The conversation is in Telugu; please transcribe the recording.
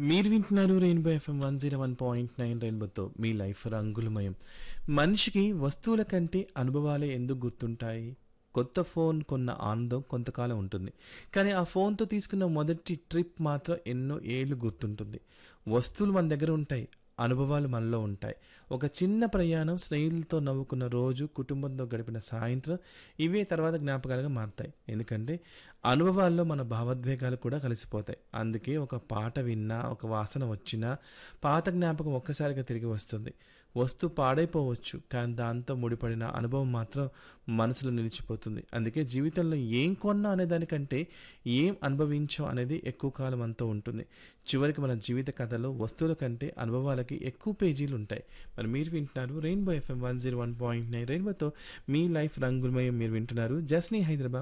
మీరు వింటున్నారు రెయిన్బో ఎఫ్ఎం 101.9 రెయిన్బోతో మీ లైఫ్ రంగులమయం. మనిషికి వస్తువుల కంటే అనుభవాలే ఎందుకు గుర్తుంటాయి? కొత్త ఫోన్ కొన్న ఆనందం కొంతకాలం ఉంటుంది. కానీ ఆ ఫోన్తో తీసుకున్న మొదటి ట్రిప్ మాత్రం ఎన్నో ఏళ్ళు గుర్తుంటుంది. వస్తువులు మన దగ్గర ఉంటాయి, అనుభవాలు మనలో ఉంటాయి. ఒక చిన్న ప్రయాణం, స్నేహితులతో నవ్వుకున్న రోజు, కుటుంబంతో గడిపిన సాయంత్రం ఇవే తర్వాత జ్ఞాపకాలుగా మారతాయి. ఎందుకంటే అనుభవాల్లో మన భావోద్వేగాలు కూడా కలిసిపోతాయి. అందుకే ఒక పాట విన్నా, ఒక వాసన వచ్చినా పాత జ్ఞాపకం ఒక్కసారిగా తిరిగి వస్తుంది. వస్తువు పాడైపోవచ్చు, కానీ దాంతో ముడిపడిన అనుభవం మాత్రం మనసులో నిలిచిపోతుంది. అందుకే జీవితంలో ఏం కొన్నా అనే దానికంటే ఏం అనుభవించాం అనేది ఎక్కువ కాలం అంతా ఉంటుంది. చివరికి మన జీవిత కథలో వస్తువుల కంటే అనుభవాలకి ఎక్కువ పేజీలు ఉంటాయి. మరి మీరు వింటున్నారు రెయిన్బో ఎఫ్ఎం 101.9 రెయిన్బోతో మీ లైఫ్ రంగులమయం. మీరు వింటున్నారు జస్నీ హైదరాబాద్.